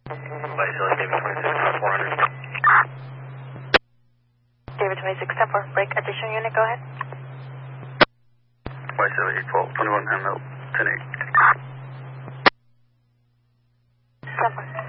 Silly, David 26, 400. David 26, 10-4. Break. Additional unit, go ahead. Silly, 12, 21, Hamil, 10-8. 10-4.